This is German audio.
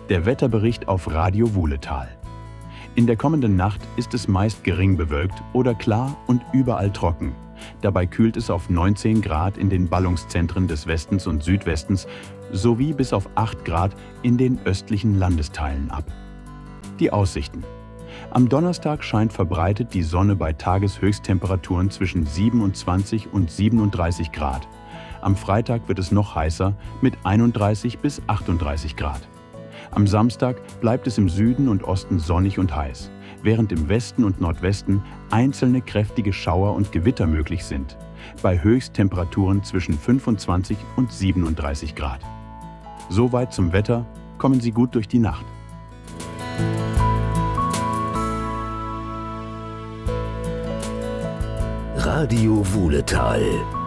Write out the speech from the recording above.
Der Wetterbericht auf Radio Wuhletal. In der kommenden Nacht ist es meist gering bewölkt oder klar und überall trocken. Dabei kühlt es auf 19 Grad in den Ballungszentren des Westens und Südwestens sowie bis auf 8 Grad in den östlichen Landesteilen ab. Die Aussichten. Am Donnerstag scheint verbreitet die Sonne bei Tageshöchsttemperaturen zwischen 27 und 37 Grad. Am Freitag wird es noch heißer mit 31 bis 38 Grad. Am Samstag bleibt es im Süden und Osten sonnig und heiß, während im Westen und Nordwesten einzelne kräftige Schauer und Gewitter möglich sind, bei Höchsttemperaturen zwischen 25 und 37 Grad. Soweit zum Wetter, kommen Sie gut durch die Nacht. Radio Wuhletal.